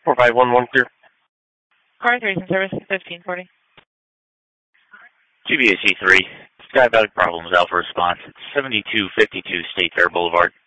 4511 clear. Car 3 in service, 1540. GBAC 3, Sky Valley Problems, Alpha Response, 7252 State Fair Boulevard.